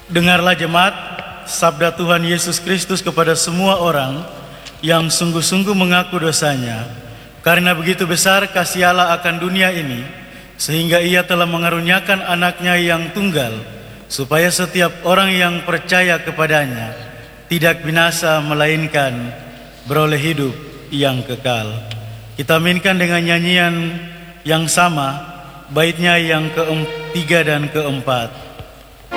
Dengarlah jemaat, sabda Tuhan Yesus Kristus kepada semua orang yang sungguh-sungguh mengaku dosanya. Karena begitu besar kasih Allah akan dunia ini, sehingga Ia telah mengaruniakan anaknya yang tunggal, supaya setiap orang yang percaya kepadanya tidak binasa, melainkan beroleh hidup yang kekal. Kita aminkan dengan nyanyian yang sama, baitnya yang ke-3 dan ke-4.